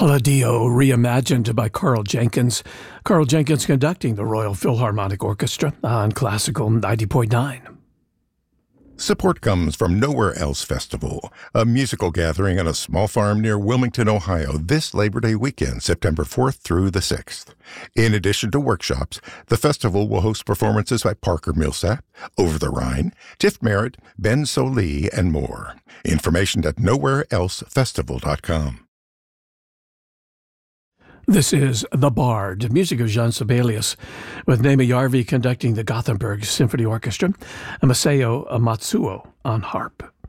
Palladio reimagined by Carl Jenkins. Carl Jenkins conducting the Royal Philharmonic Orchestra on Classical 90.9. Support comes from Nowhere Else Festival, a musical gathering on a small farm near Wilmington, Ohio, this Labor Day weekend, September 4th through the 6th. In addition to workshops, the festival will host performances by Parker Millsap, Over the Rhine, Tiff Merritt, Ben Solee, and more. Information at nowhereelsefestival.com. This is The Bard, music of Jean Sibelius, with Naima Yarvi conducting the Gothenburg Symphony Orchestra and Masao Matsuo on harp.